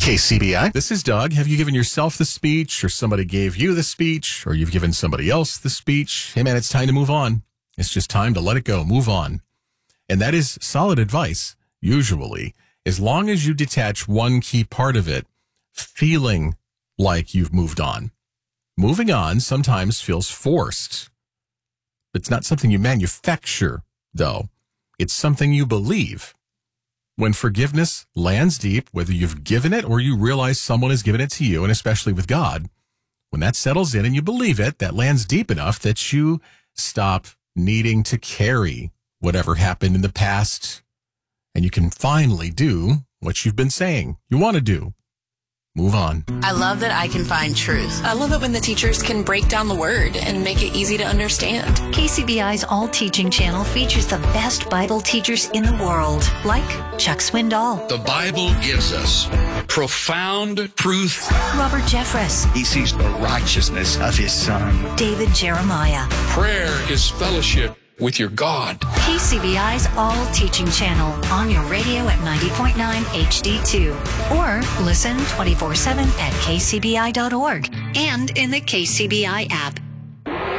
KCBI. This is Doug. Have you given yourself the speech, or somebody gave you the speech, or you've given somebody else the speech? Hey, man, it's time to move on. It's just time to let it go. Move on. And that is solid advice, usually, as long as you detach one key part of it, feeling like you've moved on. Moving on sometimes feels forced. It's not something you manufacture, though. It's something you believe. When forgiveness lands deep, whether you've given it or you realize someone has given it to you, and especially with God, when that settles in and you believe it, that lands deep enough that you stop needing to carry whatever happened in the past, and you can finally do what you've been saying you want to do. Move on. I love that I can find truth. I love it when the teachers can break down the word and make it easy to understand. KCBI's All Teaching channel features the best Bible teachers in the world, like Chuck Swindoll. The Bible gives us profound truth. Robert Jeffress. He sees the righteousness of his Son. David Jeremiah. Prayer is fellowship with your God. KCBI's All Teaching channel on your radio at 90.9 HD2. Or listen 24/7 at kcbi.org and in the KCBI app.